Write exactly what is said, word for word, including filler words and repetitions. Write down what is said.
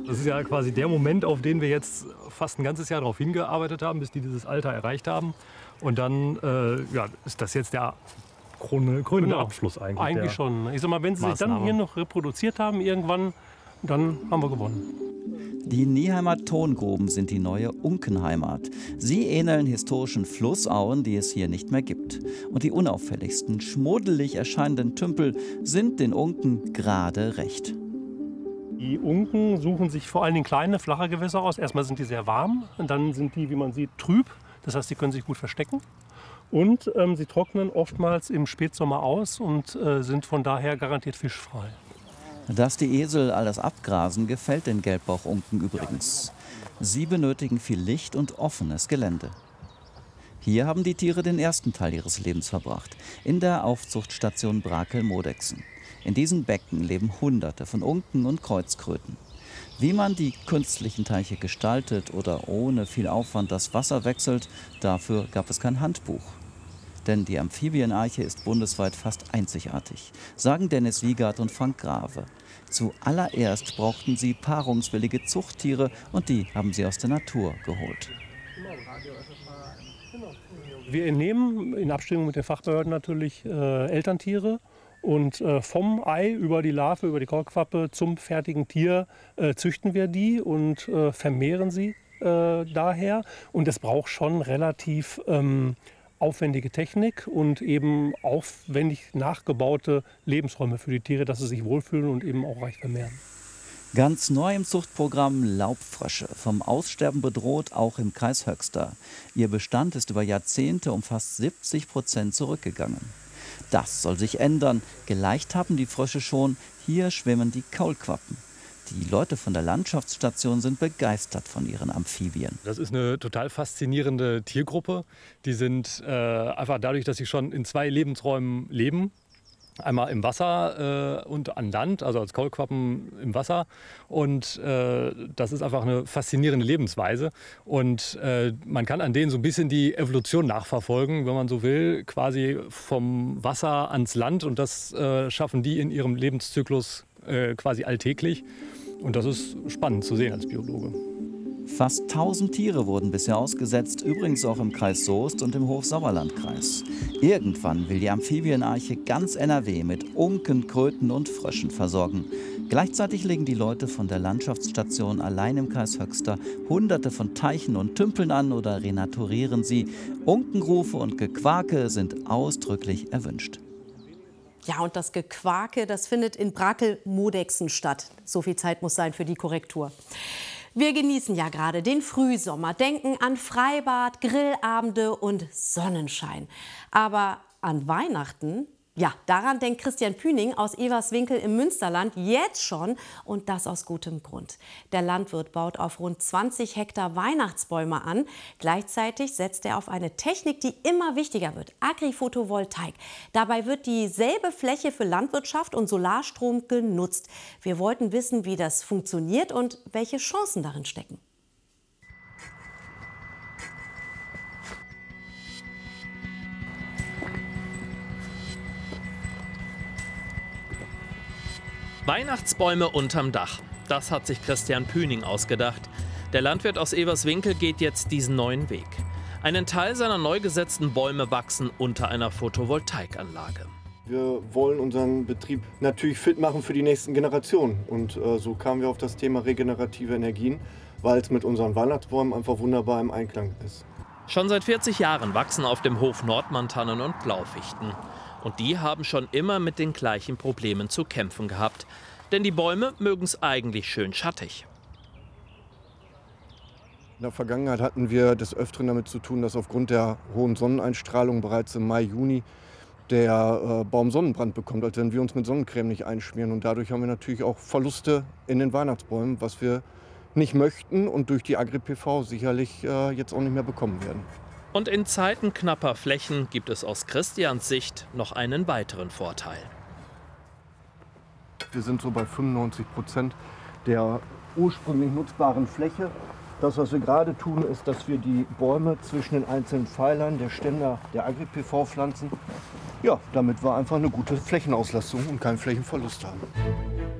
Das ist ja quasi der Moment, auf den wir jetzt fast ein ganzes Jahr darauf hingearbeitet haben, bis die dieses Alter erreicht haben. Und dann äh, ja, ist das jetzt der krönende Genau. Abschluss eigentlich. Eigentlich schon. Ich sag mal, wenn sie sich dann hier noch reproduziert haben irgendwann, dann haben wir gewonnen. Die Nieheimer Tongruben sind die neue Unkenheimat. Sie ähneln historischen Flussauen, die es hier nicht mehr gibt. Und die unauffälligsten, schmuddelig erscheinenden Tümpel sind den Unken gerade recht. Die Unken suchen sich vor allen Dingen kleine, flache Gewässer aus. Erstmal sind die sehr warm, und dann sind die, wie man sieht, trüb. Das heißt, sie können sich gut verstecken. Und ähm, sie trocknen oftmals im Spätsommer aus und äh, sind von daher garantiert fischfrei. Dass die Esel alles abgrasen, gefällt den Gelbbauchunken übrigens. Sie benötigen viel Licht und offenes Gelände. Hier haben die Tiere den ersten Teil ihres Lebens verbracht, in der Aufzuchtstation Brakel-Modexen. In diesen Becken leben Hunderte von Unken und Kreuzkröten. Wie man die künstlichen Teiche gestaltet oder ohne viel Aufwand das Wasser wechselt, dafür gab es kein Handbuch. Denn die Amphibienarche ist bundesweit fast einzigartig, sagen Dennis Wiegert und Frank Grave. Zuallererst brauchten sie paarungswillige Zuchttiere und die haben sie aus der Natur geholt. Wir entnehmen in Abstimmung mit den Fachbehörden natürlich äh, Elterntiere. Und äh, vom Ei über die Larve, über die Kaulquappe zum fertigen Tier äh, züchten wir die und äh, vermehren sie äh, daher. Und es braucht schon relativ ähm, aufwendige Technik und eben aufwendig nachgebaute Lebensräume für die Tiere, dass sie sich wohlfühlen und eben auch reich vermehren. Ganz neu im Zuchtprogramm Laubfrösche, vom Aussterben bedroht, auch im Kreis Höxter. Ihr Bestand ist über Jahrzehnte um fast siebzig Prozent zurückgegangen. Das soll sich ändern. Geleicht haben die Frösche schon. Hier schwimmen die Kaulquappen. Die Leute von der Landschaftsstation sind begeistert von ihren Amphibien. Das ist eine total faszinierende Tiergruppe. Die sind äh, einfach dadurch, dass sie schon in zwei Lebensräumen leben. Einmal im Wasser äh, und an Land, also als Kaulquappen im Wasser. Und äh, das ist einfach eine faszinierende Lebensweise. Und äh, man kann an denen so ein bisschen die Evolution nachverfolgen, wenn man so will, quasi vom Wasser ans Land. Und das äh, schaffen die in ihrem Lebenszyklus äh, quasi alltäglich. Und das ist spannend zu sehen als Biologe. Fast tausend Tiere wurden bisher ausgesetzt, übrigens auch im Kreis Soest und im Hochsauerlandkreis. Irgendwann will die Amphibienarche ganz N R W mit Unken, Kröten und Fröschen versorgen. Gleichzeitig legen die Leute von der Landschaftsstation allein im Kreis Höxter hunderte von Teichen und Tümpeln an oder renaturieren sie. Unkenrufe und Gequake sind ausdrücklich erwünscht. Ja, und das Gequake, das findet in Brakel-Modexen statt. So viel Zeit muss sein für die Korrektur. Wir genießen ja gerade den Frühsommer, denken an Freibad, Grillabende und Sonnenschein. Aber an Weihnachten, ja, daran denkt Christian Püning aus Everswinkel im Münsterland jetzt schon, und das aus gutem Grund. Der Landwirt baut auf rund zwanzig Hektar Weihnachtsbäume an. Gleichzeitig setzt er auf eine Technik, die immer wichtiger wird: Agri-Photovoltaik. Dabei wird dieselbe Fläche für Landwirtschaft und Solarstrom genutzt. Wir wollten wissen, wie das funktioniert und welche Chancen darin stecken. Weihnachtsbäume unterm Dach. Das hat sich Christian Püning ausgedacht. Der Landwirt aus Everswinkel geht jetzt diesen neuen Weg. Einen Teil seiner neu gesetzten Bäume wachsen unter einer Photovoltaikanlage. Wir wollen unseren Betrieb natürlich fit machen für die nächsten Generationen. Und äh, so kamen wir auf das Thema regenerative Energien, weil es mit unseren Weihnachtsbäumen einfach wunderbar im Einklang ist. Schon seit vierzig Jahren wachsen auf dem Hof Nordmantannen und Blaufichten. Und die haben schon immer mit den gleichen Problemen zu kämpfen gehabt. Denn die Bäume mögen es eigentlich schön schattig. In der Vergangenheit hatten wir des Öfteren damit zu tun, dass aufgrund der hohen Sonneneinstrahlung bereits im Mai, Juni der äh, Baum Sonnenbrand bekommt, als wenn wir uns mit Sonnencreme nicht einschmieren. Und dadurch haben wir natürlich auch Verluste in den Weihnachtsbäumen, was wir nicht möchten und durch die Agri-P V sicherlich äh, jetzt auch nicht mehr bekommen werden. Und in Zeiten knapper Flächen gibt es aus Christians Sicht noch einen weiteren Vorteil. Wir sind so bei fünfundneunzig Prozent der ursprünglich nutzbaren Fläche. Das, was wir gerade tun, ist, dass wir die Bäume zwischen den einzelnen Pfeilern der Ständer der Agri-P V pflanzen. Ja, damit wir einfach eine gute Flächenauslastung und keinen Flächenverlust haben.